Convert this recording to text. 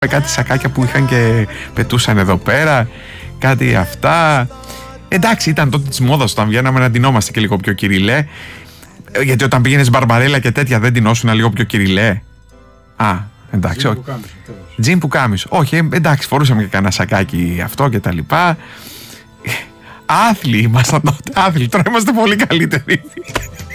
κάτι σακάκια που είχαν και πετούσαν εδώ πέρα, κάτι αυτά. Εντάξει, ήταν τότε της μόδας όταν βγαίναμε να ντυνόμαστε και λίγο πιο κυριλέ. Γιατί όταν πήγαινες μπαρμπαρέλα και τέτοια δεν ντυνόσουν λίγο πιο κυριλέ? Α, εντάξει, όχι. Τζιν που κάμισο. Όχι, εντάξει, φορούσαμε και κανένα σακάκι αυτό και τα λοιπά. Άθλοι ήμασταν τότε, άθλοι. Τώρα είμαστε πολύ καλύτεροι.